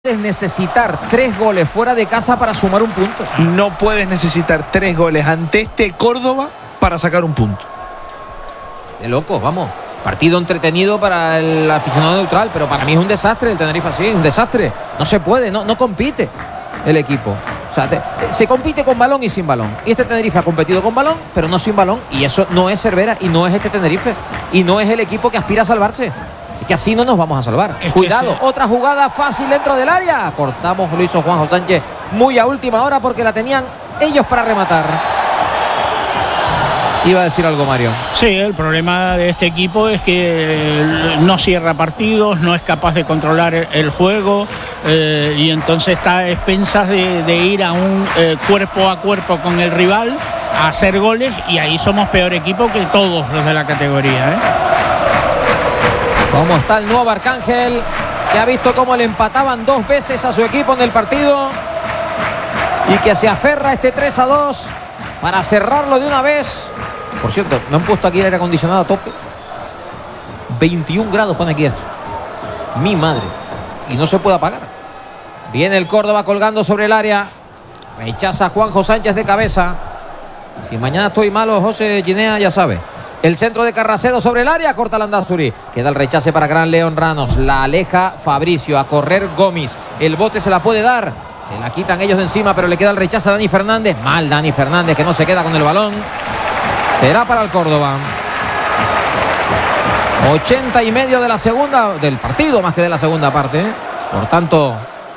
Puedes necesitar 3 goles fuera de casa para sumar un punto. No puedes necesitar 3 goles ante este Córdoba para sacar un punto. De loco, vamos. Partido entretenido para el aficionado neutral, pero para mí es un desastre el Tenerife así, un desastre. No se puede, no compite el equipo. O sea, se compite con balón y sin balón. Y este Tenerife ha competido con balón, pero no sin balón. Y eso no es Cervera y no es este Tenerife. Y no es el equipo que aspira a salvarse. Es que así no nos vamos a salvar. Cuidado, otra jugada fácil dentro del área. Cortamos, lo hizo Juanjo Sánchez muy a última hora porque la tenían ellos para rematar. Iba a decir algo, Mario. Sí, el problema de este equipo es que no cierra partidos, no es capaz de controlar el juego y entonces está a expensas de ir a un cuerpo a cuerpo con el rival a hacer goles, y ahí somos peor equipo que todos los de la categoría, ¿eh? ¿Cómo está el nuevo Arcángel? Que ha visto cómo le empataban 2 veces a su equipo en el partido y que se aferra a este 3-2 para cerrarlo de una vez. Por cierto, me han puesto aquí el aire acondicionado a tope. 21 grados pone aquí esto. Mi madre. Y no se puede apagar. Viene el Córdoba colgando sobre el área. Rechaza Juanjo Sánchez de cabeza. Si mañana estoy malo, José Ginea, ya sabe. El centro de Carracedo sobre el área, corta Landázuri. Queda el rechace para Gran León Ranos. La aleja Fabricio, a correr Gómez. El bote se la puede dar. Se la quitan ellos de encima, pero le queda el rechace a Dani Fernández. Mal Dani Fernández, que no se queda con el balón. Será para el Córdoba. 80 y medio de la segunda, del partido más que de la segunda parte. Por tanto,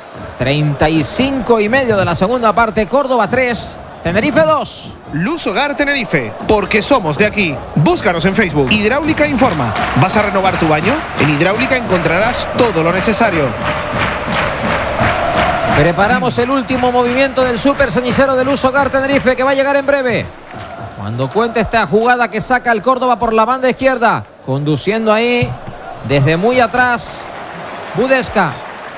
35 y medio de la segunda parte. Córdoba 3, Tenerife 2. Luz Hogar Tenerife, porque somos de aquí. Búscanos en Facebook. Hidráulica Informa. ¿Vas a renovar tu baño? En Hidráulica encontrarás todo lo necesario. Preparamos el último movimiento del Super Cenicero de Luz Hogar Tenerife, que va a llegar en breve. Cuando cuente esta jugada que saca el Córdoba por la banda izquierda, conduciendo ahí desde muy atrás Budesca.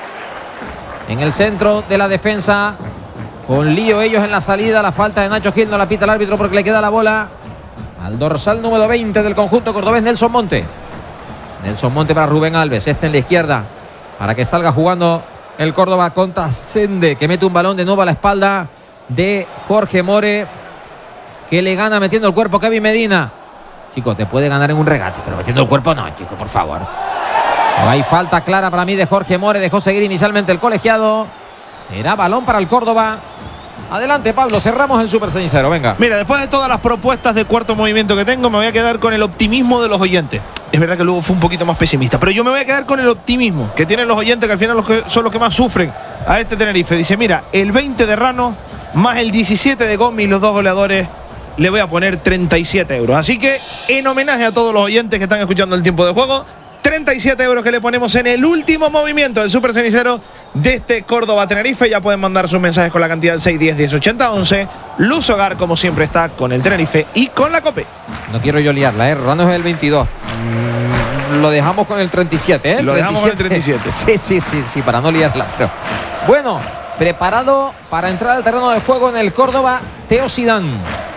En el centro de la defensa, con lío ellos en la salida. La falta de Nacho Gil no la pita el árbitro porque le queda la bola al dorsal número 20 del conjunto cordobés, Nelson Monte. Nelson Monte para Rubén Alves, este en la izquierda, para que salga jugando el Córdoba contra Sende, que mete un balón de nuevo a la espalda de Jorge More, que le gana metiendo el cuerpo Kevin Medina. Chico, te puede ganar en un regate, pero metiendo el cuerpo no, chico, por favor. No hay falta clara para mí de Jorge More. Dejó seguir inicialmente el colegiado. Será balón para el Córdoba. Adelante, Pablo, cerramos el Super Cenicero, venga. Mira, después de todas las propuestas de cuarto movimiento que tengo, me voy a quedar con el optimismo de los oyentes. Es verdad que luego fue un poquito más pesimista, pero yo me voy a quedar con el optimismo que tienen los oyentes, que al final son los que más sufren a este Tenerife. Dice, mira, el 20 de Rano más el 17 de Gómez, los 2 goleadores, le voy a poner 37 euros. Así que, en homenaje a todos los oyentes que están escuchando el tiempo de juego, 37 euros que le ponemos en el último movimiento del Super Cenicero de este Córdoba-Tenerife. Ya pueden mandar sus mensajes con la cantidad del 610-1080-11. Luz Hogar, como siempre, está con el Tenerife y con la COPE. No quiero yo liarla, Rano es el 22. Lo dejamos con el 37, Lo dejamos con el 37. Sí, para no liarla. Pero bueno, preparado para entrar al terreno de juego en el Córdoba, Teo Zidane.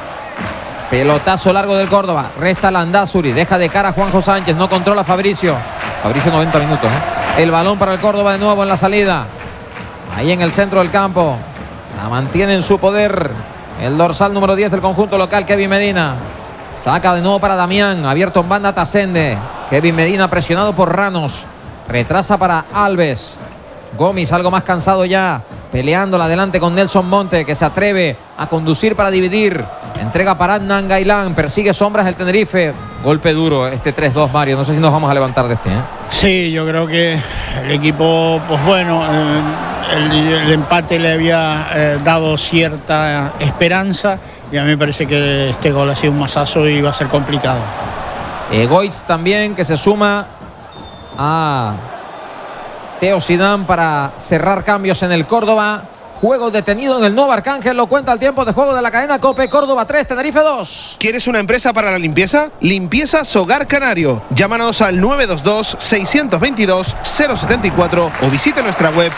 Pelotazo largo del Córdoba. Resta Landázuri. Deja de cara a Juanjo Sánchez. No controla Fabricio. Fabricio 90 minutos. El balón para el Córdoba de nuevo en la salida. Ahí en el centro del campo. La mantiene en su poder el dorsal número 10 del conjunto local, Kevin Medina. Saca de nuevo para Damián. Abierto en banda Tasende. Kevin Medina presionado por Ranos. Retrasa para Alves. Gómez algo más cansado ya. Peleándola adelante con Nelson Monte, que se atreve a conducir para dividir. Entrega para Adnan Gailán. Persigue sombras el Tenerife. Golpe duro este 3-2, Mario. No sé si nos vamos a levantar de este, Sí, yo creo que el equipo, pues bueno, el empate le había dado cierta esperanza, y a mí me parece que este gol ha sido un masazo y va a ser complicado. Egoitz también, que se suma a Teo Zidane para cerrar cambios en el Córdoba. Juego detenido en el Nuevo Arcángel, lo cuenta el tiempo de juego de la cadena COPE. Córdoba 3, Tenerife 2. ¿Quieres una empresa para la limpieza? Limpiezas Hogar Canario. Llámanos al 922-622-074 o visita nuestra web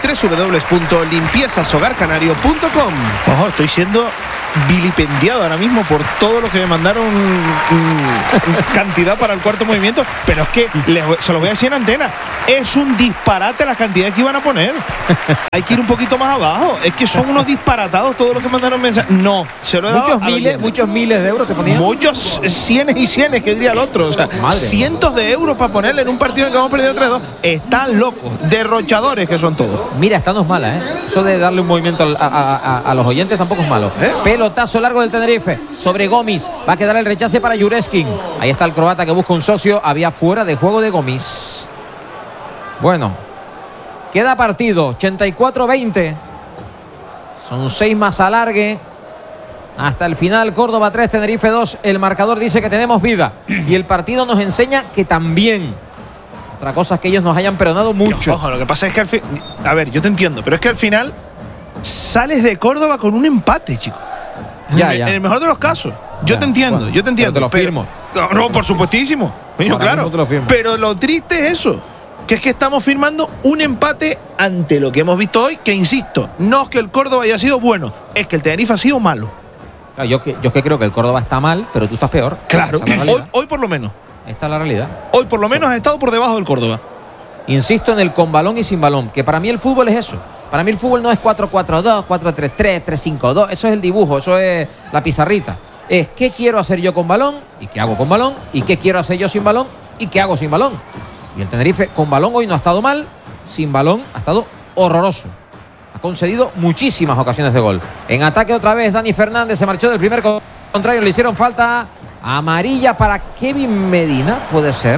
www.limpiezashogarcanario.com. Ojo, estoy siendo vilipendiado ahora mismo por todo lo que me mandaron cantidad para el cuarto movimiento, pero es que se lo voy a decir en antena, es un disparate las cantidades que iban a poner. Hay que ir un poquito más abajo, es que son unos disparatados todos los que mandaron mensajes. No, se lo he dado muchos miles de euros que ponían. Muchos cienes y cienes, que diría el otro, o sea, cientos de euros para ponerle en un partido en que hemos perdido 3-2. Están locos, derrochadores que son todos. Mira, esta no es mala, ¿eh? Eso de darle un movimiento a los oyentes tampoco es malo. Pelotazo largo del Tenerife sobre Gomis. Va a quedar el rechace para Jureskin. Ahí está el croata que busca un socio. Había fuera de juego de Gomis. Bueno, queda partido 84-20. Son 6 más alargue. Hasta el final, Córdoba 3, Tenerife 2. El marcador dice que tenemos vida. Y el partido nos enseña que también. Otra cosa es que ellos nos hayan perdonado mucho. Ojo, lo que pasa es que al final. A ver, yo te entiendo, pero es que al final sales de Córdoba con un empate, chico. En el mejor de los casos. Yo te entiendo, bueno, yo te entiendo. Pero te lo firmo. No, por supuestísimo. Claro. Pero lo triste es eso. Que es que estamos firmando un empate ante lo que hemos visto hoy. Que insisto, no es que el Córdoba haya sido bueno, es que el Tenerife ha sido malo. Claro, yo que creo que el Córdoba está mal, pero tú estás peor. Claro, hoy por lo menos. Esta es la realidad. Hoy por lo menos has estado por debajo del Córdoba. Insisto en el con balón y sin balón, que para mí el fútbol es eso. Para mí el fútbol no es 4-4-2, 4-3-3, 3-5-2. Eso es el dibujo, eso es la pizarrita. Es qué quiero hacer yo con balón y qué hago con balón, y qué quiero hacer yo sin balón y qué hago sin balón. Y el Tenerife con balón hoy no ha estado mal, sin balón ha estado horroroso. Ha concedido muchísimas ocasiones de gol. En ataque otra vez Dani Fernández se marchó del primer contrario, le hicieron falta amarilla para Kevin Medina, puede ser.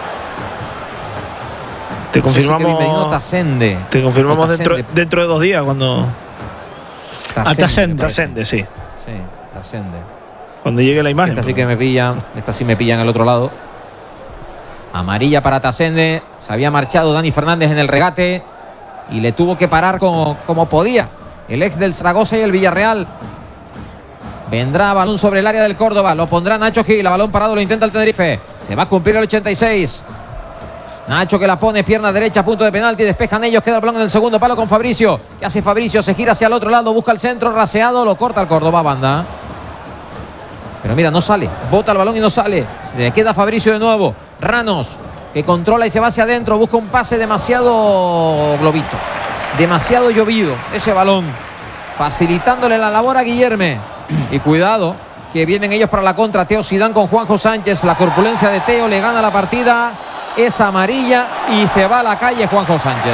Te confirmamos. Te confirmamos dentro de 2 días cuando. Tasende, sí. Sí, Tasende. Cuando llegue la imagen. Esta sí que me pillan. Esta sí me pillan al otro lado. Amarilla para Tasende. Se había marchado Dani Fernández en el regate y le tuvo que parar como podía. El ex del Zaragoza y el Villarreal. Vendrá balón sobre el área del Córdoba. Lo pondrá Nacho Gil. A balón parado lo intenta el Tenerife. Se va a cumplir el 86. Nacho que la pone, pierna derecha, punto de penalti, despejan ellos, queda el balón en el segundo palo con Fabricio. ¿Qué hace Fabricio? Se gira hacia el otro lado, busca el centro, raseado, lo corta el Córdoba, banda. Pero mira, no sale, bota el balón y no sale. Le queda Fabricio de nuevo. Ranos, que controla y se va hacia adentro, busca un pase demasiado globito, demasiado llovido, ese balón, facilitándole la labor a Guillerme. Y cuidado, que vienen ellos para la contra. Teo Zidane con Juanjo Sánchez, la corpulencia de Teo le gana la partida. Es amarilla y se va a la calle Juanjo Sánchez.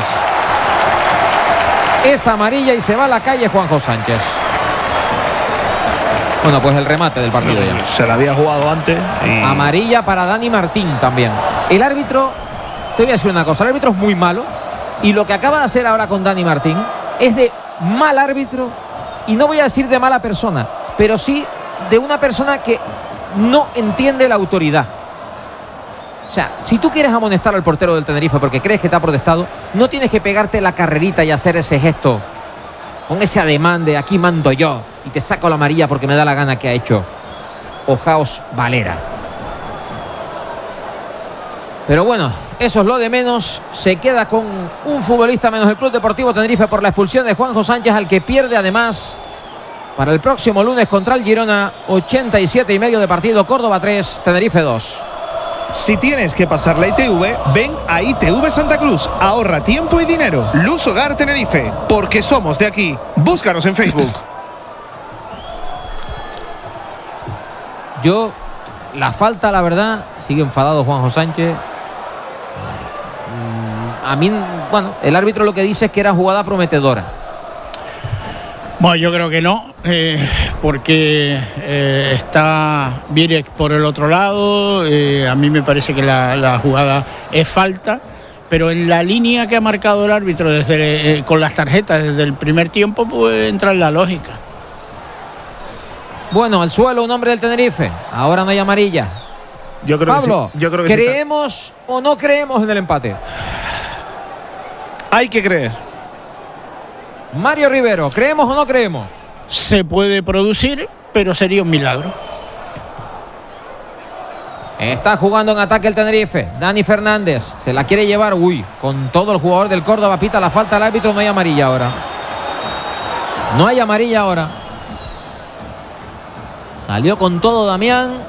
Es amarilla y se va a la calle Juanjo Sánchez. Bueno, pues el remate del partido ya. Se la había jugado antes. Amarilla para Dani Martín también. El árbitro, te voy a decir una cosa, el árbitro es muy malo. Y lo que acaba de hacer ahora con Dani Martín es de mal árbitro. Y no voy a decir de mala persona, pero sí de una persona que no entiende la autoridad. O sea, si tú quieres amonestar al portero del Tenerife porque crees que te ha protestado, no tienes que pegarte la carrerita y hacer ese gesto con ese ademán de aquí mando yo y te saco la amarilla porque me da la gana que ha hecho Ojaos Valera. Pero bueno, eso es lo de menos. Se queda con un futbolista menos el Club Deportivo Tenerife por la expulsión de Juanjo Sánchez, al que pierde además para el próximo lunes contra el Girona. 87,5 de partido. Córdoba 3, Tenerife 2. Si tienes que pasar la ITV, ven a ITV Santa Cruz. Ahorra tiempo y dinero. Luz Hogar Tenerife, porque somos de aquí. Búscanos en Facebook. Yo, la falta, la verdad, sigue enfadado Juanjo Sánchez. A mí, bueno, el árbitro lo que dice es que era jugada prometedora. Bueno, yo creo que no, porque está Virek por el otro lado. A mí me parece que la jugada es falta, pero en la línea que ha marcado el árbitro con las tarjetas desde el primer tiempo, pues entra en la lógica. Bueno, al suelo un hombre del Tenerife. Ahora no hay amarilla. Yo creo Pablo, que sí. Yo creo que ¿creemos o no creemos en el empate? Hay que creer. Mario Rivero, ¿creemos o no creemos? Se puede producir, pero sería un milagro. Está jugando en ataque el Tenerife. Dani Fernández se la quiere llevar. Uy, con todo el jugador del Córdoba. Pita la falta al árbitro. No hay amarilla ahora. No hay amarilla ahora. Salió con todo Damián.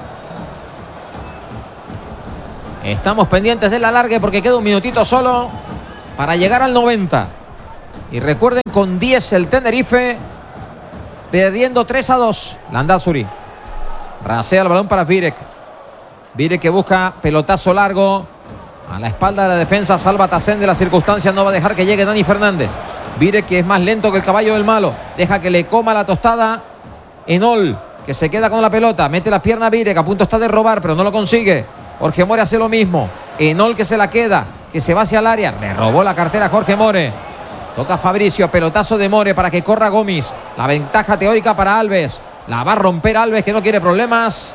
Estamos pendientes del alargue porque queda un minutito solo para llegar al 90. Y recuerden, con 10 el Tenerife, perdiendo 3-2. Landázuri rasea el balón para Virek. Virek que busca pelotazo largo a la espalda de la defensa. Salva Tacén de las circunstancias. No va a dejar que llegue Dani Fernández. Virek, que es más lento que el caballo del malo, deja que le coma la tostada Enol, que se queda con la pelota. Mete la pierna a Virek. A punto está de robar, pero no lo consigue. Jorge More hace lo mismo. Enol, que se la queda, que se va hacia el área. Le robó la cartera a Jorge More. Toca Fabricio. Pelotazo de More para que corra Gómez. La ventaja teórica para Alves. La va a romper Alves, que no quiere problemas.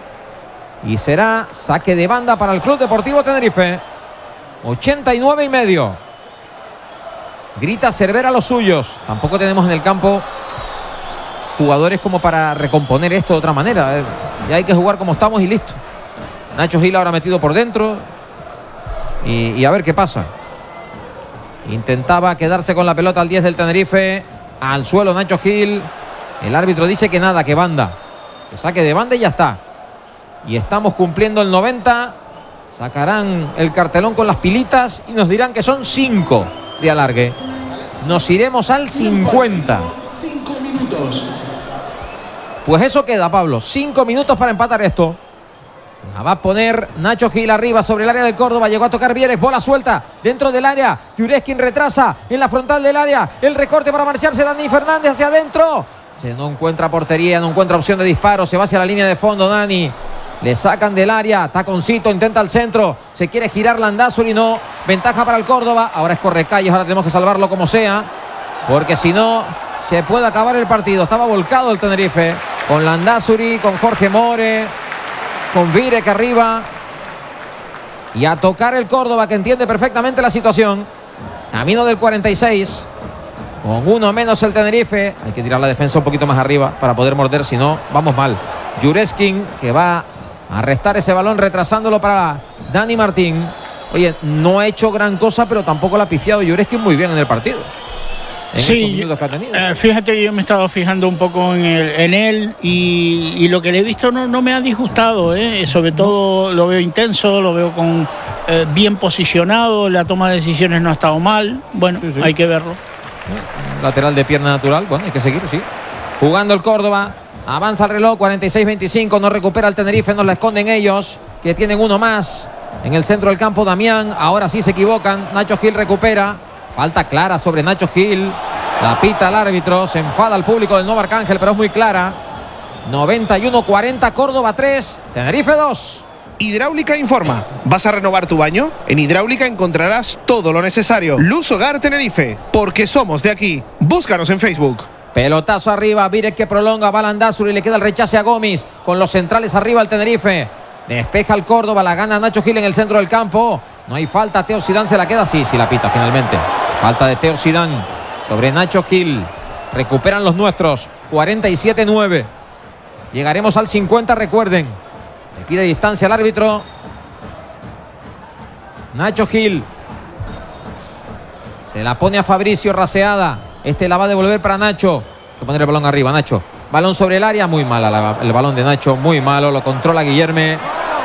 Y será saque de banda para el Club Deportivo Tenerife. 89,5. Grita Cervera a los suyos. Tampoco tenemos en el campo jugadores como para recomponer esto de otra manera. Ya hay que jugar como estamos y listo. Nacho Gil ahora metido por dentro. Y a ver qué pasa. Intentaba quedarse con la pelota al 10 del Tenerife. Al suelo Nacho Gil. El árbitro dice que nada, que banda. Que saque de banda y ya está. Y estamos cumpliendo el 90. Sacarán el cartelón con las pilitas y nos dirán que son 5 de alargue. Nos iremos al 50. 5 minutos. Pues eso queda, Pablo. 5 minutos para empatar esto. La va a poner Nacho Gil arriba sobre el área del Córdoba. Llegó a tocar Vieres. Bola suelta dentro del área. Jureskin retrasa en la frontal del área. El recorte para marcharse Dani Fernández hacia adentro. Se no encuentra portería, no encuentra opción de disparo. Se va hacia la línea de fondo Dani. Le sacan del área. Taconcito, intenta el centro. Se quiere girar Landázuri, no. Ventaja para el Córdoba. Ahora es Correcalles. Ahora tenemos que salvarlo como sea, porque si no se puede acabar el partido. Estaba volcado el Tenerife, con Landázuri, con Jorge More, con Virek arriba. Y a tocar el Córdoba, que entiende perfectamente la situación. Camino del 46. Con uno menos el Tenerife. Hay que tirar la defensa un poquito más arriba para poder morder, si no vamos mal. Jureskin, que va a restar ese balón retrasándolo para Dani Martín. Oye, no ha hecho gran cosa, pero tampoco la ha pifiado Jureskin muy bien en el partido. Sí, fíjate que yo me he estado fijando un poco en él y lo que le he visto no me ha disgustado, sobre todo lo veo intenso, lo veo con bien posicionado, la toma de decisiones no ha estado mal. Bueno, sí. Hay que verlo. Lateral de pierna natural, bueno, hay que seguir, sí. Jugando el Córdoba. Avanza el reloj, 46-25, no recupera el Tenerife, nos la esconden ellos, que tienen uno más. En el centro del campo Damián, ahora sí se equivocan. Nacho Gil recupera, falta clara sobre Nacho Gil. La pita el árbitro, se enfada el público del Nuevo Arcángel, pero es muy clara. 91-40, Córdoba 3, Tenerife 2. Hidráulica informa. ¿Vas a renovar tu baño? En Hidráulica encontrarás todo lo necesario. Luz Hogar Tenerife, porque somos de aquí. Búscanos en Facebook. Pelotazo arriba, Virek que prolonga, va Landázuri y le queda el rechace a Gómez. Con los centrales arriba el Tenerife. Despeja el Córdoba, la gana Nacho Gil en el centro del campo. No hay falta, Teo Zidane se la queda. Sí, la pita finalmente. Falta de Teo Zidane sobre Nacho Gil. Recuperan los nuestros, 47-9. Llegaremos al 50, recuerden. Le pide distancia al árbitro. Nacho Gil. Se la pone a Fabricio, raseada. Este la va a devolver para Nacho. Hay que poner el balón arriba, Nacho. Balón sobre el área, muy mala el balón de Nacho, muy malo. Lo controla Guillerme.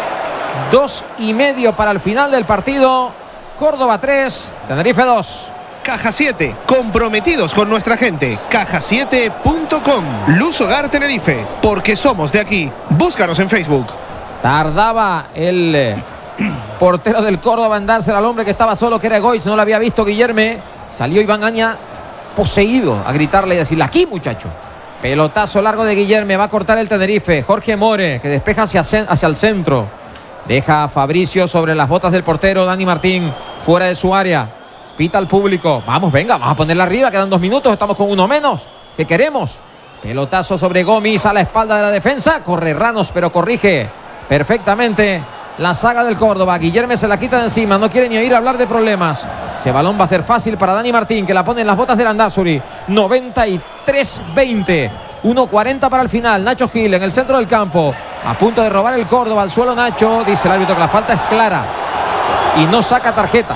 2:30 para el final del partido. Córdoba 3, Tenerife 2. Caja 7, comprometidos con nuestra gente. Caja7.com. Luz Hogar Tenerife, porque somos de aquí. Búscanos en Facebook. Tardaba el portero del Córdoba en dársela al hombre que estaba solo, que era Goiz. No lo había visto Guillerme. Salió Iván Aña poseído a gritarle y decirle: aquí, muchacho. Pelotazo largo de Guillerme, va a cortar el Tenerife. Jorge More, que despeja hacia el centro. Deja a Fabricio sobre las botas del portero Dani Martín, fuera de su área. Pita al público. Vamos, venga, vamos a ponerla arriba, quedan 2 minutos, estamos con uno menos. ¿Qué queremos? Pelotazo sobre Gómez a la espalda de la defensa. Corre Ranos, pero corrige perfectamente la saga del Córdoba. Guillerme se la quita de encima, no quiere ni oír hablar de problemas. Ese balón va a ser fácil para Dani Martín, que la pone en las botas de Landázuri. 93-20. 1:40 para el final. Nacho Gil en el centro del campo, a punto de robar el Córdoba al suelo. Nacho, dice el árbitro que la falta es clara y no saca tarjeta.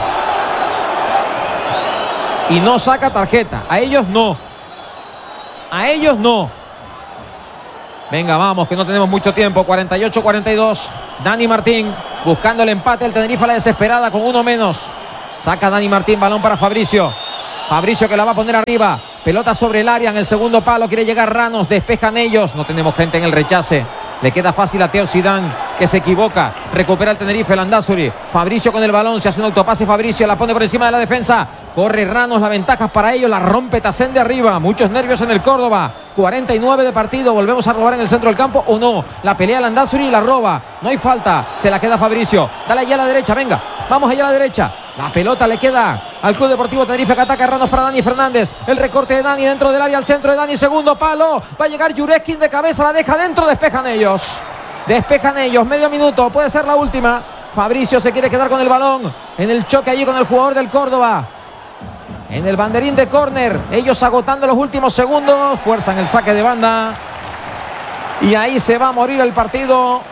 Y no saca tarjeta. A ellos no. A ellos no. Venga, vamos, que no tenemos mucho tiempo. 48-42. Dani Martín buscando el empate. El Tenerife a la desesperada con uno menos. Saca Dani Martín, balón para Fabricio. Fabricio que la va a poner arriba. Pelota sobre el área en el segundo palo. Quiere llegar Ranos. Despejan ellos. No tenemos gente en el rechace. Le queda fácil a Teo Zidane, que se equivoca. Recupera el Tenerife, Landázuri. Fabricio con el balón. Se hace un autopase. Fabricio la pone por encima de la defensa. Corre Ranos. La ventaja es para ellos. La rompe Tacén de arriba. Muchos nervios en el Córdoba. 49 de partido. Volvemos a robar en el centro del campo o no. La pelea Landázuri y la roba. No hay falta. Se la queda Fabricio. Dale allá a la derecha. Venga. Vamos allá a la derecha. La pelota le queda al Club Deportivo Tenerife, que ataca Ranos para Dani Fernández. El recorte de Dani dentro del área, al centro de Dani, segundo palo. Va a llegar Jureskin de cabeza, la deja dentro, despejan ellos. Despejan ellos, medio minuto, puede ser la última. Fabricio se quiere quedar con el balón en el choque allí con el jugador del Córdoba. En el banderín de córner, ellos agotando los últimos segundos, fuerzan el saque de banda. Y ahí se va a morir el partido.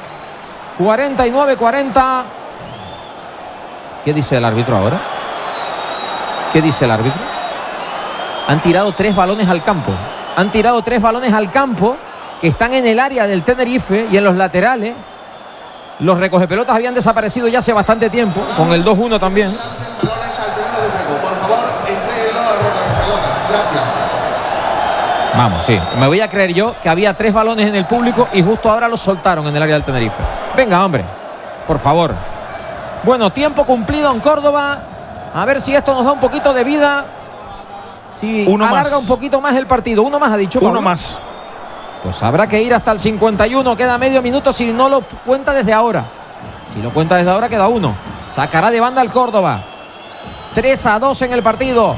49-40. ¿Qué dice el árbitro ahora? ¿Qué dice el árbitro? Han tirado 3 balones al campo. Han tirado 3 balones al campo que están en el área del Tenerife y en los laterales. Los recogepelotas habían desaparecido ya hace bastante tiempo, con el 2-1 también. Balones al terreno de juego. Por favor, entréguenlo a los recogepelotas. Gracias. Vamos, sí. Me voy a creer yo que había 3 balones en el público y justo ahora los soltaron en el área del Tenerife. Venga, hombre, por favor. Bueno, tiempo cumplido en Córdoba. A ver si esto nos da un poquito de vida. Si uno alarga más. un poquito más el partido. Uno más ha dicho Pablo. Uno más. Pues habrá que ir hasta el 51. Queda medio minuto si no lo cuenta desde ahora. Si lo cuenta desde ahora queda 1. Sacará de banda el Córdoba. 3-2 en el partido.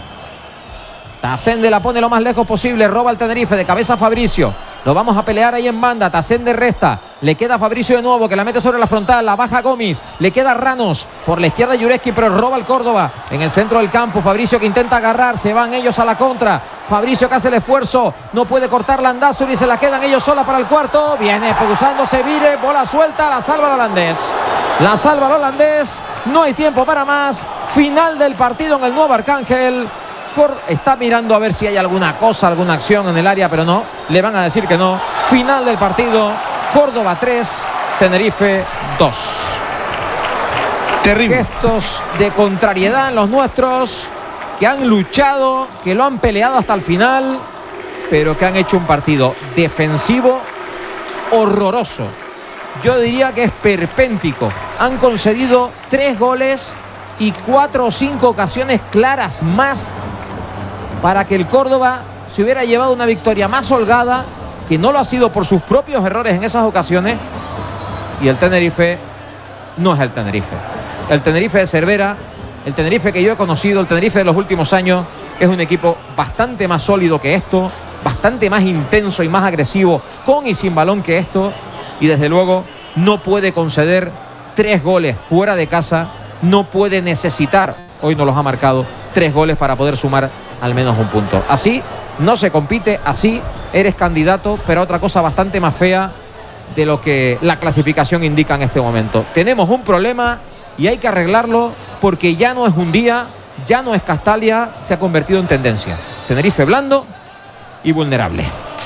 Tacende la pone lo más lejos posible. Roba el Tenerife de cabeza Fabricio. Lo vamos a pelear ahí en banda. Tacende resta. Le queda Fabricio de nuevo, que la mete sobre la frontal. La baja Gómez. Le queda Ranos. Por la izquierda Jureskin, pero roba el Córdoba. En el centro del campo. Fabricio que intenta agarrar. Se van ellos a la contra. Fabricio que hace el esfuerzo. No puede cortar Landázuri. Se la quedan ellos sola para el cuarto. Viene pulsándose Vire. Bola suelta. La salva el holandés. La salva el holandés. No hay tiempo para más. Final del partido en el Nuevo Arcángel. Está mirando a ver si hay alguna cosa, alguna acción en el área, pero no, le van a decir que no. Final del partido, Córdoba 3, Tenerife 2. Terrible. Gestos de contrariedad en los nuestros, que han luchado, que lo han peleado hasta el final, pero que han hecho un partido defensivo horroroso. Yo diría que es perpéntico. Han concedido 3 goles y 4 o 5 ocasiones claras más para que el Córdoba se hubiera llevado una victoria más holgada, que no lo ha sido por sus propios errores en esas ocasiones. Y el Tenerife no es el Tenerife. El Tenerife de Cervera, el Tenerife que yo he conocido, el Tenerife de los últimos años, es un equipo bastante más sólido que esto, bastante más intenso y más agresivo con y sin balón que esto. Y desde luego no puede conceder 3 goles fuera de casa. No puede necesitar, hoy no los ha marcado, 3 goles para poder sumar al menos un punto. Así no se compite, así eres candidato, pero otra cosa bastante más fea de lo que la clasificación indica en este momento. Tenemos un problema y hay que arreglarlo, porque ya no es un día, ya no es Castalia, se ha convertido en tendencia. Tenerife blando y vulnerable.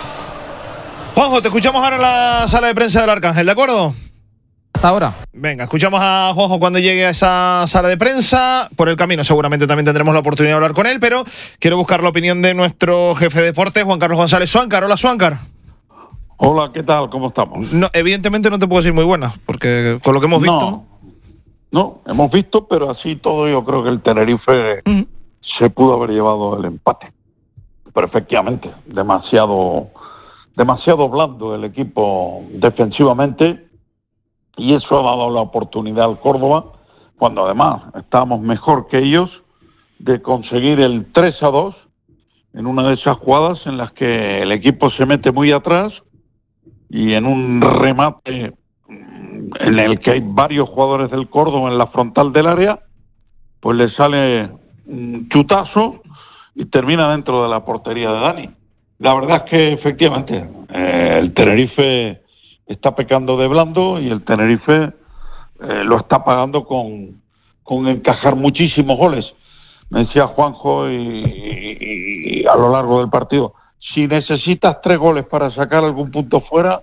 Juanjo, te escuchamos ahora en la sala de prensa del Arcángel, ¿de acuerdo? Hasta ahora. Venga, escuchamos a Juanjo cuando llegue a esa sala de prensa. Por el camino seguramente también tendremos la oportunidad de hablar con él, pero quiero buscar la opinión de nuestro jefe de deportes, Juan Carlos González Suáncar. Hola, Suáncar. Hola, ¿qué tal? ¿Cómo estamos? No, evidentemente no te puedo decir muy buena, porque con lo que hemos visto... No, hemos visto, pero así todo yo creo que el Tenerife se pudo haber llevado el empate. Pero efectivamente, demasiado blando el equipo defensivamente, y eso ha dado la oportunidad al Córdoba, cuando además estábamos mejor que ellos, de conseguir el 3-2 en una de esas jugadas en las que el equipo se mete muy atrás y en un remate en el que hay varios jugadores del Córdoba en la frontal del área, pues le sale un chutazo y termina dentro de la portería de Dani. La verdad es que efectivamente el Tenerife está pecando de blando y el Tenerife lo está pagando con encajar muchísimos goles. Me decía Juanjo y a lo largo del partido, si necesitas 3 goles para sacar algún punto fuera,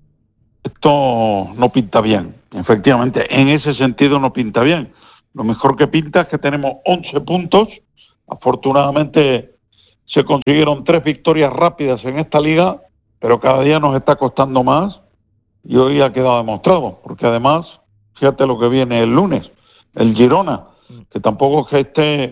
esto no pinta bien. Efectivamente, en ese sentido no pinta bien. Lo mejor que pinta es que tenemos 11 puntos. Afortunadamente se consiguieron 3 victorias rápidas en esta liga, pero cada día nos está costando más y hoy ha quedado demostrado, porque además, fíjate lo que viene el lunes, el Girona, que tampoco es que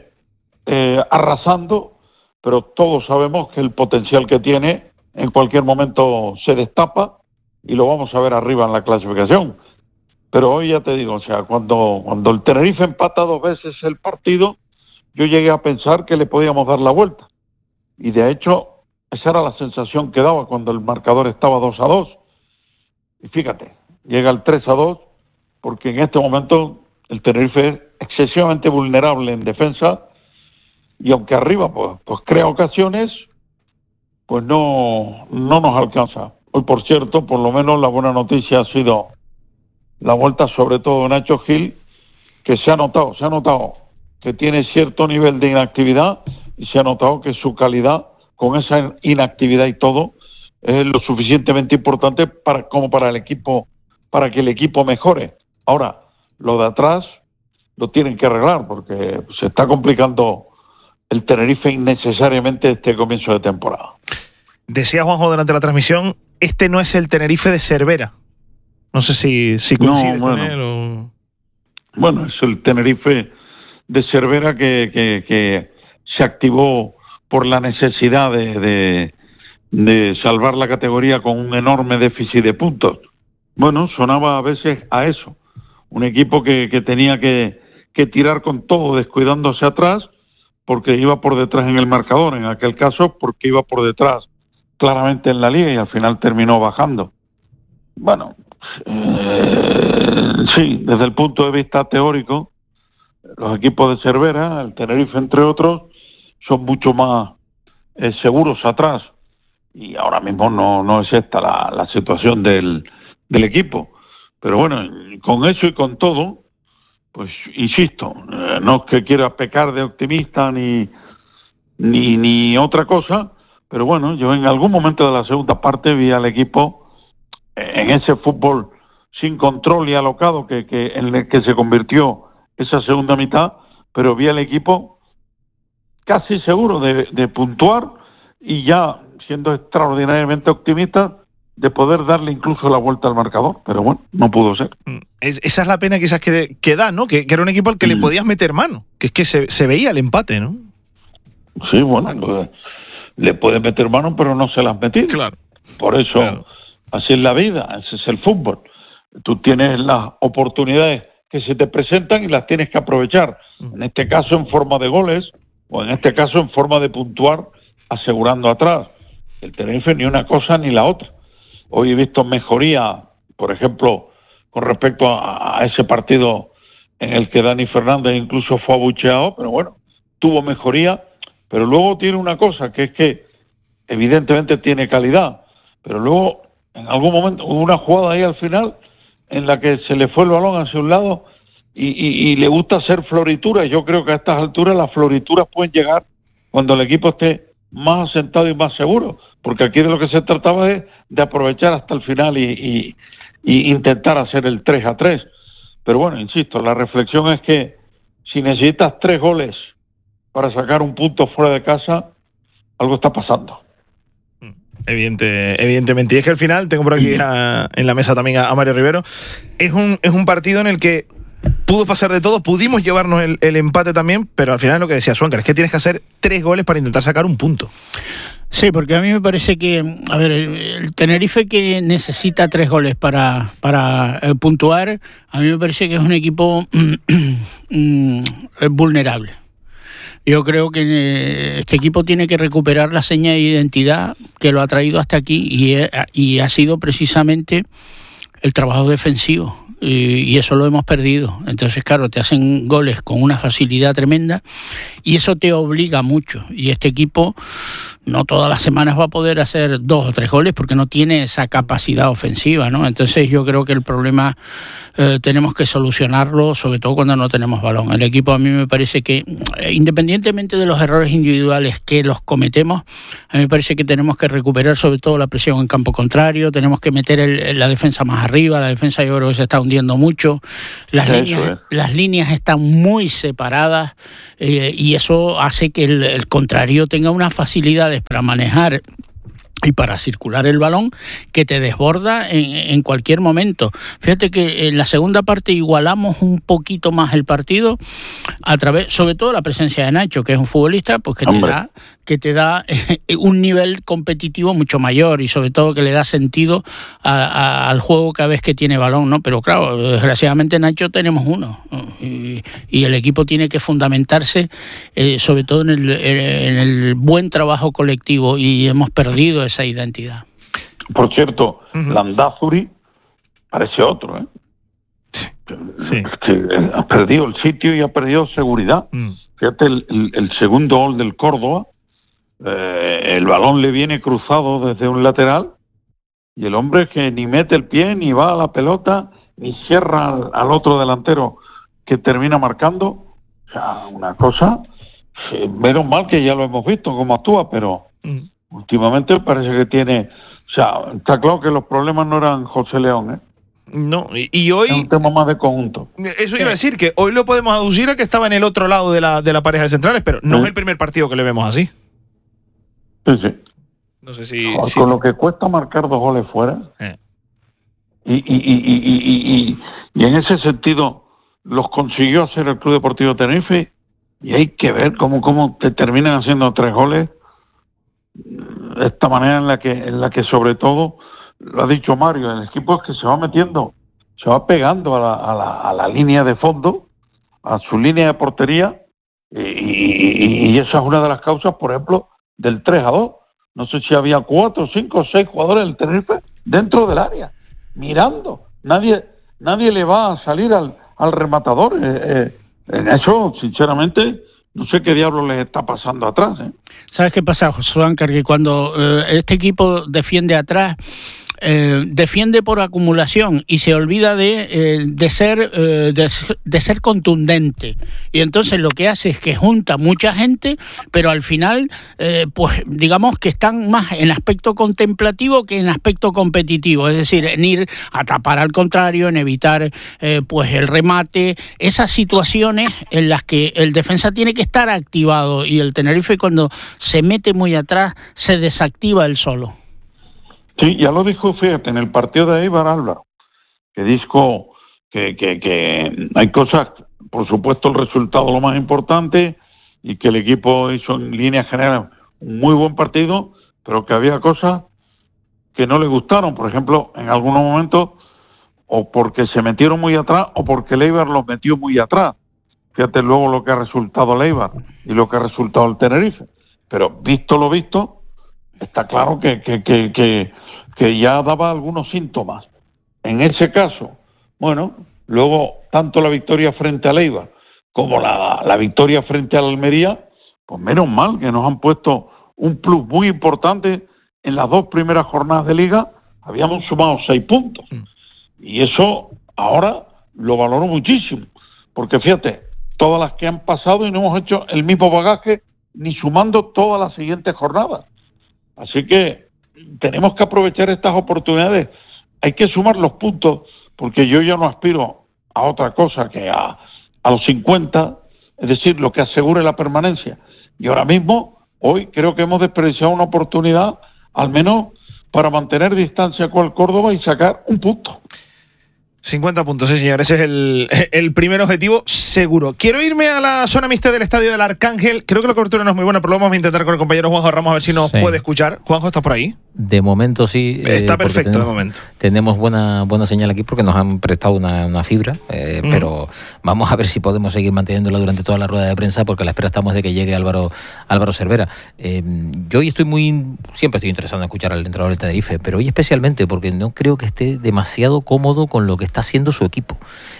esté arrasando, pero todos sabemos que el potencial que tiene en cualquier momento se destapa y lo vamos a ver arriba en la clasificación. Pero hoy ya te digo, o sea, cuando el Tenerife empata 2 veces el partido, yo llegué a pensar que le podíamos dar la vuelta. Y de hecho, esa era la sensación que daba cuando el marcador estaba 2-2. Y fíjate, llega el 3-2, porque en este momento el Tenerife es excesivamente vulnerable en defensa, y aunque arriba pues crea ocasiones, pues no nos alcanza. Hoy, por cierto, por lo menos la buena noticia ha sido la vuelta sobre todo de Nacho Gil, que se ha notado que tiene cierto nivel de inactividad y se ha notado que su calidad con esa inactividad y todo es lo suficientemente importante como para el equipo, para que el equipo mejore. Ahora, lo de atrás lo tienen que arreglar porque se está complicando el Tenerife innecesariamente este comienzo de temporada. Decía Juanjo durante la transmisión, este no es el Tenerife de Cervera. No sé si coincide con él o... Bueno, es el Tenerife de Cervera que se activó por la necesidad de salvar la categoría con un enorme déficit de puntos. Bueno, sonaba a veces a eso. Un equipo que tenía que tirar con todo, descuidándose atrás, porque iba por detrás en el marcador. En aquel caso, porque iba por detrás claramente en la liga y al final terminó bajando. Bueno, sí, desde el punto de vista teórico, los equipos de Cervera, el Tenerife entre otros, son mucho más seguros atrás. Y ahora mismo no es esta la situación del equipo. Pero bueno, con eso y con todo, pues insisto, no es que quiera pecar de optimista ni otra cosa, pero bueno, yo en algún momento de la segunda parte vi al equipo en ese fútbol sin control y alocado en el que se convirtió esa segunda mitad, pero vi al equipo casi seguro de puntuar y ya siendo extraordinariamente optimista de poder darle incluso la vuelta al marcador, pero bueno, no pudo ser. Esa es la pena quizás que da, ¿no? Que era un equipo al que le podías meter mano, que es que se veía el empate, ¿no? Sí, bueno, pues, le puedes meter mano, pero no se las metí. Claro. Por eso, claro. Así es la vida, ese es el fútbol. Tú tienes las oportunidades que se te presentan y las tienes que aprovechar. En este caso en forma de goles, o en este caso en forma de puntuar, asegurando atrás. El Tenerife ni una cosa ni la otra. Hoy he visto mejoría, por ejemplo, con respecto a ese partido en el que Dani Fernández incluso fue abucheado, pero bueno, tuvo mejoría, pero luego tiene una cosa, que es que evidentemente tiene calidad, pero luego en algún momento hubo una jugada ahí al final en la que se le fue el balón hacia un lado y le gusta hacer florituras. Yo creo que a estas alturas las florituras pueden llegar cuando el equipo esté más asentado y más seguro, porque aquí de lo que se trataba es de aprovechar hasta el final y intentar hacer el 3-3. Pero bueno, insisto, la reflexión es que si necesitas 3 goles para sacar un punto fuera de casa, algo está pasando. Evidentemente. Y es que al final, tengo por aquí en la mesa también a Mario Rivero, es un partido en el que pudo pasar de todo, pudimos llevarnos el empate también, pero al final es lo que decía Swankar, es que tienes que hacer 3 goles para intentar sacar un punto. Sí, porque a mí me parece que, a ver, el Tenerife que necesita 3 goles para puntuar, a mí me parece que es un equipo vulnerable. Yo creo que este equipo tiene que recuperar la seña de identidad que lo ha traído hasta aquí y ha sido precisamente el trabajo defensivo. y eso lo hemos perdido. Entonces, claro, te hacen goles con una facilidad tremenda y eso te obliga mucho. Y este equipo no todas las semanas va a poder hacer 2 o 3 goles porque no tiene esa capacidad ofensiva, ¿no? Entonces yo creo que el problema tenemos que solucionarlo, sobre todo cuando no tenemos balón. El equipo, a mí me parece que, independientemente de los errores individuales que los cometemos, a mí me parece que tenemos que recuperar sobre todo la presión en campo contrario, tenemos que meter la defensa más arriba. La defensa yo creo que se está hundiendo mucho, las líneas están muy separadas, y eso hace que el contrario tenga unas facilidades para manejar y para circular el balón que te desborda en cualquier momento. Fíjate que en la segunda parte igualamos un poquito más el partido a través, sobre todo, la presencia de Nacho, que es un futbolista pues que te da un nivel competitivo mucho mayor y sobre todo que le da sentido al juego cada vez que tiene balón, ¿no? Pero claro, desgraciadamente Nacho tenemos uno, ¿no? Y el equipo tiene que fundamentarse sobre todo en el buen trabajo colectivo y hemos perdido esa identidad. Por cierto, Landázuri parece otro, ¿eh? Sí. Que ha perdido el sitio y ha perdido seguridad. Fíjate, el segundo gol del Córdoba, el balón le viene cruzado desde un lateral y el hombre que ni mete el pie, ni va a la pelota, ni cierra al otro delantero que termina marcando. O sea, una cosa, menos mal que ya lo hemos visto cómo actúa, pero últimamente parece que tiene... O sea, está claro que los problemas no eran José León, ¿eh? No, y hoy... Es un tema más de conjunto. Eso iba a decir, que hoy lo podemos aducir a que estaba en el otro lado de la pareja de centrales, pero no es el primer partido que le vemos así. Sí. No sé si... Con lo que cuesta marcar 2 goles fuera. Y en ese sentido los consiguió hacer el Club Deportivo Tenerife, y hay que ver cómo te terminan haciendo 3 goles de esta manera en la que sobre todo, lo ha dicho Mario, el equipo es que se va metiendo, se va pegando a la línea de fondo, a su línea de portería, y esa es una de las causas, por ejemplo, del 3-2. No sé si había 4, 5, 6 jugadores del Tenerife dentro del área, mirando. Nadie le va a salir al rematador. En eso, sinceramente, no sé qué diablo les está pasando atrás, ¿eh? ¿Sabes qué pasa, José Ángel? Que cuando este equipo defiende atrás, defiende por acumulación y se olvida de ser contundente, y entonces lo que hace es que junta mucha gente, pero al final pues digamos que están más en aspecto contemplativo que en aspecto competitivo, es decir, en ir a tapar al contrario, en evitar pues el remate, esas situaciones en las que el defensa tiene que estar activado, y el Tenerife cuando se mete muy atrás se desactiva él solo. Sí, ya lo dijo, fíjate, en el partido de Eibar Álvaro, que dijo que hay cosas, por supuesto el resultado lo más importante, y que el equipo hizo en líneas generales un muy buen partido, pero que había cosas que no le gustaron, por ejemplo, en algunos momentos, o porque se metieron muy atrás, o porque el Eibar los metió muy atrás. Fíjate luego lo que ha resultado el Eibar y lo que ha resultado el Tenerife. Pero visto lo visto, está claro que ya daba algunos síntomas. En ese caso, bueno, luego tanto la victoria frente al Eibar como la victoria frente al Almería, pues menos mal que nos han puesto un plus muy importante. En las 2 primeras jornadas de Liga habíamos sumado 6 puntos. Y eso ahora lo valoro muchísimo, porque fíjate, todas las que han pasado y no hemos hecho el mismo bagaje ni sumando todas las siguientes jornadas. Así que tenemos que aprovechar estas oportunidades. Hay que sumar los puntos, porque yo ya no aspiro a otra cosa que a los 50, es decir, lo que asegure la permanencia. Y ahora mismo, hoy creo que hemos desperdiciado una oportunidad, al menos para mantener distancia con el Córdoba y sacar un punto. 50 puntos, sí señor, ese es el primer objetivo seguro. Quiero irme a la zona mixta del Estadio del Arcángel. Creo que la cobertura no es muy buena, pero lo vamos a intentar con el compañero Juanjo Ramos a ver si nos puede escuchar. Juanjo, ¿estás por ahí? De momento sí. Está perfecto de momento. Tenemos buena señal aquí porque nos han prestado una fibra, pero vamos a ver si podemos seguir manteniéndola durante toda la rueda de prensa, porque a la espera estamos de que llegue Álvaro Cervera. Yo hoy siempre estoy interesado en escuchar al entrenador del Tenerife, pero hoy especialmente porque no creo que esté demasiado cómodo con lo que está haciendo su equipo.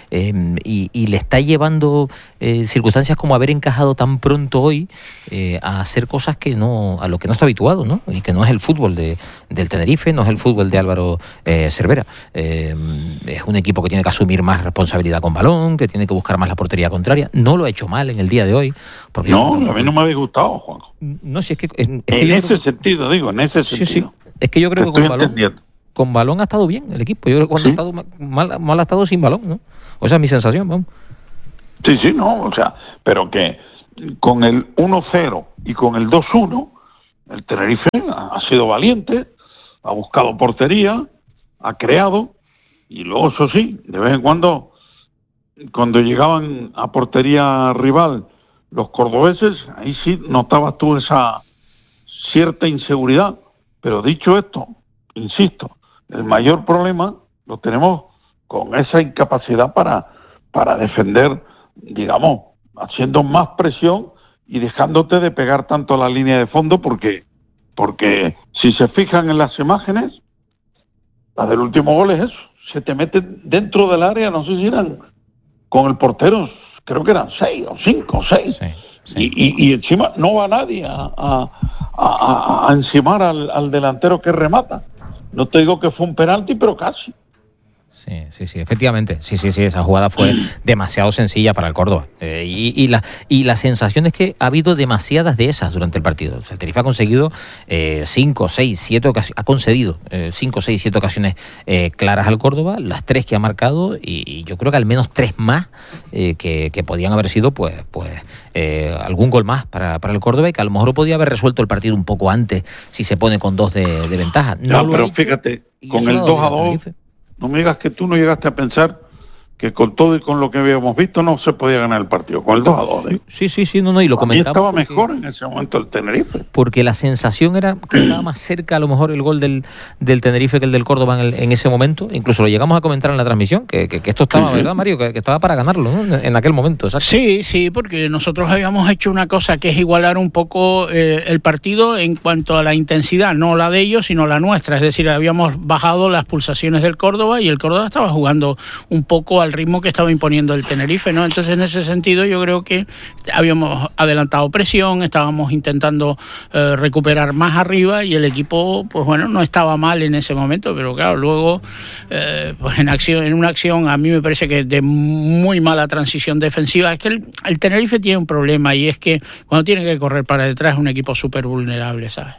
Y le está llevando circunstancias como haber encajado tan pronto hoy a hacer cosas a lo que no está habituado, ¿no? Y que no es el fútbol del Tenerife, no es el fútbol de Álvaro Cervera. Es un equipo que tiene que asumir más responsabilidad con balón, que tiene que buscar más la portería contraria. No lo ha hecho mal en el día de hoy. Porque no, a mí no me había gustado, Juanjo. No, si es que... en ese sentido. Sí. Es que yo creo que con balón ha estado bien el equipo. Yo creo que cuando ha estado mal ha estado sin balón, ¿no? O sea, es mi sensación, vamos. Sí, no, o sea, pero que con el 1-0 y con el 2-1, el Tenerife ha sido valiente, ha buscado portería, ha creado, y luego, eso sí, de vez en cuando llegaban a portería rival los cordobeses, ahí sí notabas tú esa cierta inseguridad. Pero dicho esto, insisto, el mayor problema lo tenemos con esa incapacidad para defender, digamos, haciendo más presión y dejándote de pegar tanto a la línea de fondo, porque si se fijan en las imágenes, la del último gol es eso, se te mete dentro del área, no sé si eran con el portero, creo que eran 6 o 5 o 6, sí. Y encima no va nadie a encimar al delantero que remata. No te digo que fue un penalti, pero casi. Sí, efectivamente. Sí, esa jugada fue demasiado sencilla para el Córdoba. Y la sensación es que ha habido demasiadas de esas durante el partido. O sea, el Tenerife ha conseguido 5, 6, 7 ocasiones, ha concedido 5, 6, 7 ocasiones claras al Córdoba, las 3 que ha marcado, y yo creo que al menos 3 más que podían haber sido pues algún gol más para el Córdoba, y que a lo mejor podía haber resuelto el partido un poco antes si se pone con 2 de ventaja. No, pero fíjate, con el 2-2, no me digas que tú no llegaste a pensar que con todo y con lo que habíamos visto no se podía ganar el partido, con el 2-2. Sí, y lo comentamos. Estaba mejor en ese momento el Tenerife. Porque la sensación era que estaba más cerca a lo mejor el gol del Tenerife que el del Córdoba en ese momento. Incluso lo llegamos a comentar en la transmisión, que esto estaba, ¿verdad, Mario? Que estaba para ganarlo, ¿no? En aquel momento, exacto. Sí, porque nosotros habíamos hecho una cosa que es igualar un poco el partido en cuanto a la intensidad, no la de ellos, sino la nuestra. Es decir, habíamos bajado las pulsaciones del Córdoba y el Córdoba estaba jugando un poco al ritmo que estaba imponiendo el Tenerife, ¿no? Entonces, en ese sentido, yo creo que habíamos adelantado presión, estábamos intentando recuperar más arriba, y el equipo, pues bueno, no estaba mal en ese momento, pero claro, luego, pues en una acción, a mí me parece que de muy mala transición defensiva. Es que el Tenerife tiene un problema, y es que cuando tiene que correr para detrás es un equipo súper vulnerable, ¿sabes?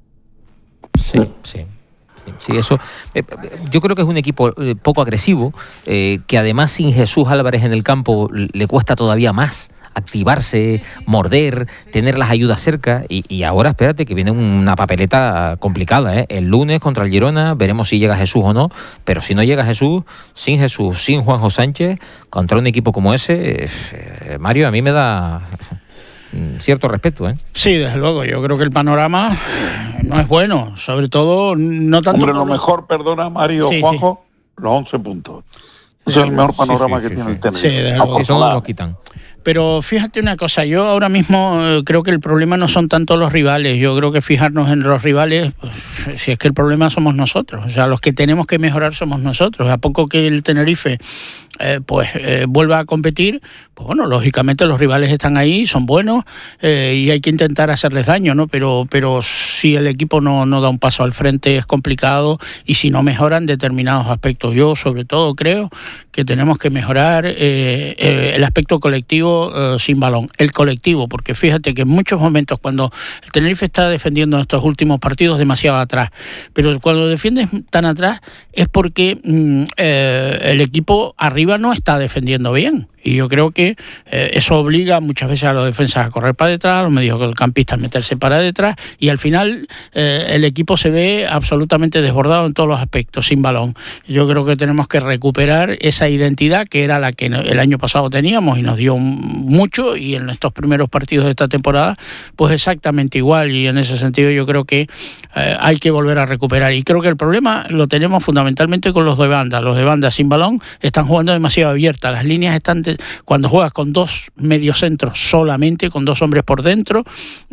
Sí, eso. Yo creo que es un equipo poco agresivo, que además sin Jesús Álvarez en el campo le cuesta todavía más activarse, morder, tener las ayudas cerca, y ahora espérate que viene una papeleta complicada, ¿eh? El lunes contra el Girona veremos si llega Jesús o no, pero si no llega Jesús, sin Juanjo Sánchez, contra un equipo como ese, Mario, a mí me da cierto respeto, ¿eh? Sí, desde luego, yo creo que el panorama no es bueno, sobre todo no tanto... Hombre, lo mejor, perdona, Mario, Juanjo, los 11 puntos. Ese es el mejor panorama que tiene el Tenerife. Sí, desde luego. Eso no lo quitan. Pero fíjate una cosa, yo ahora mismo creo que el problema no son tanto los rivales, yo creo que fijarnos en los rivales, pues, si es que el problema somos nosotros, o sea, los que tenemos que mejorar somos nosotros. A poco que el Tenerife vuelva a competir, pues bueno, lógicamente los rivales están ahí, son buenos, y hay que intentar hacerles daño, ¿no? Pero si el equipo no da un paso al frente es complicado, y si no mejoran determinados aspectos. Yo sobre todo creo que tenemos que mejorar el aspecto colectivo sin balón, el colectivo, porque fíjate que en muchos momentos cuando el Tenerife está defendiendo en estos últimos partidos demasiado atrás, pero cuando defiendes tan atrás es porque el equipo arriba no está defendiendo bien. Y yo creo que eso obliga muchas veces a los defensas a correr para detrás, a los mediocampistas a meterse para detrás, y al final el equipo se ve absolutamente desbordado en todos los aspectos, sin balón. Yo creo que tenemos que recuperar esa identidad que era la que el año pasado teníamos y nos dio mucho, y en estos primeros partidos de esta temporada pues exactamente igual, y en ese sentido yo creo que hay que volver a recuperar, y creo que el problema lo tenemos fundamentalmente con los de banda sin balón, están jugando demasiado abiertas, las líneas están cuando juegas con dos mediocentros solamente, con dos hombres por dentro,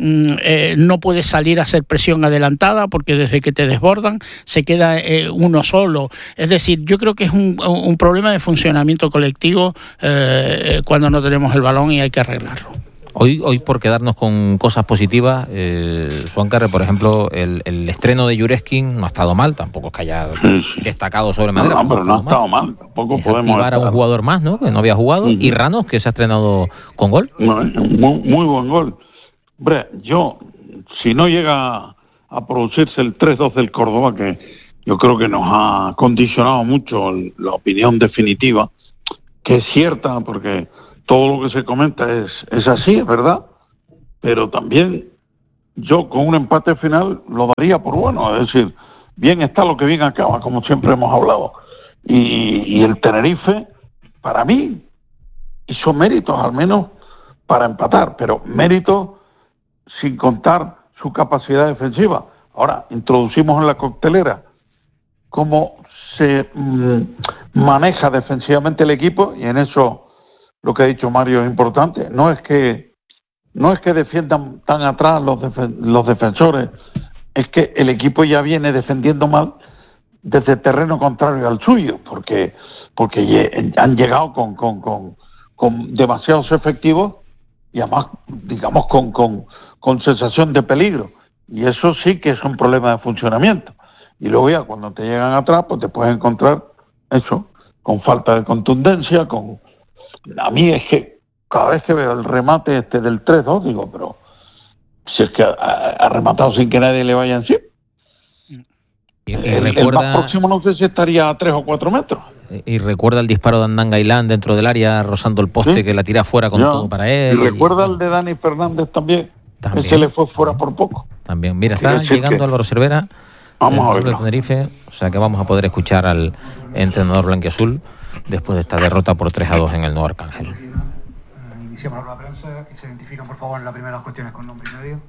no puedes salir a hacer presión adelantada porque desde que te desbordan se queda uno solo, es decir, yo creo que es un problema de funcionamiento colectivo cuando no tenemos el balón, y hay que arreglarlo. Hoy por quedarnos con cosas positivas, Suáncar, por ejemplo, el estreno de Jureskin no ha estado mal, tampoco es que haya destacado sobremanera. No, pero no ha estado mal. Tampoco podemos activar a un jugador más, ¿no? Que no había jugado, y Ranos, que se ha estrenado con gol. Muy buen gol. Hombre, si no llega a producirse el 3-2 del Córdoba, que yo creo que nos ha condicionado mucho la opinión definitiva, que es cierta, porque todo lo que se comenta es así, es verdad, pero también yo con un empate final lo daría por bueno, es decir, bien está lo que bien acaba, como siempre hemos hablado, y el Tenerife, para mí, hizo méritos al menos para empatar, pero méritos sin contar su capacidad defensiva. Ahora, introducimos en la coctelera cómo se maneja defensivamente el equipo, y en eso lo que ha dicho Mario es importante. No es que defiendan tan atrás los defensores, es que el equipo ya viene defendiendo mal desde el terreno contrario al suyo, porque han llegado con demasiados efectivos y además, digamos, con sensación de peligro, y eso sí que es un problema de funcionamiento. Y luego ya cuando te llegan atrás, pues te puedes encontrar eso, con falta de contundencia, a mí es que cada vez que veo el remate del 3-2, digo, pero si es que ha rematado sin que nadie le vaya encima. El más próximo no sé si estaría a 3 o 4 metros. Y recuerda el disparo de Andán Gailán dentro del área, rozando el poste, ¿sí? Que la tira fuera con todo para él. Y recuerda el de Dani Fernández también. Ese le fue fuera por poco. También, mira, está llegando Álvaro Cervera, vamos a ver, de Tenerife, o sea que vamos a poder escuchar al entrenador blanquiazul después de esta derrota por 3-2 en el Nuevo Arcángel. Iniciamos la prensa, que se identifican por favor en las primeras cuestiones con nombre y medio.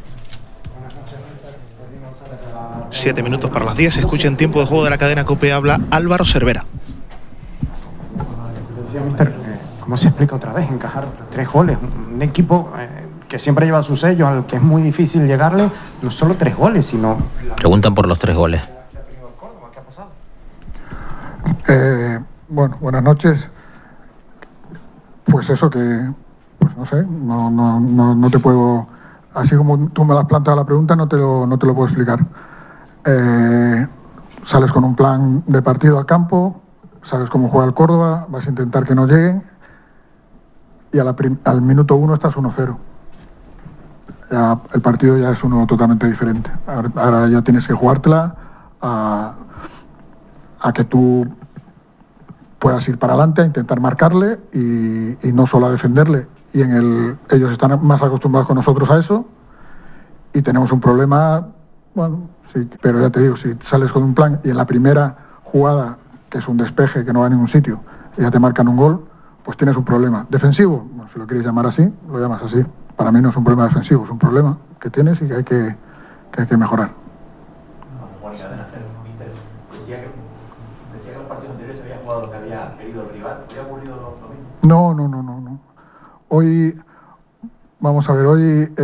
7 minutos para las 10, escucha en tiempo de juego de la cadena COPE, habla Álvaro Cervera. Decía Mister, ¿cómo se explica otra vez encajar 3 goles? Un equipo que siempre lleva su sello, al que es muy difícil llegarle, no solo 3 goles, sino... Preguntan por los 3 goles. ¿Qué ha pasado? Bueno, buenas noches. Pues eso que, pues no sé, no te puedo, así como tú me has planteado la pregunta, no te lo puedo explicar. Sales con un plan de partido al campo, sabes cómo juega el Córdoba, vas a intentar que no lleguen, y al minuto 1 estás 1-0. Ya, el partido ya es uno totalmente diferente. Ahora ya tienes que jugártela a que tú puedas ir para adelante, a intentar marcarle y no solo a defenderle. Y ellos están más acostumbrados con nosotros a eso, y tenemos un problema, bueno, sí, pero ya te digo, si sales con un plan y en la primera jugada, que es un despeje que no va a ningún sitio, y ya te marcan un gol, pues tienes un problema. ¿Defensivo? Bueno, si lo quieres llamar así, lo llamas así. Para mí no es un problema defensivo, es un problema que tienes y que hay que mejorar. Decía que los partidos anteriores había jugado lo que había querido el rival. ¿Había ocurrido lo mismo? No. Hoy, vamos a ver, hoy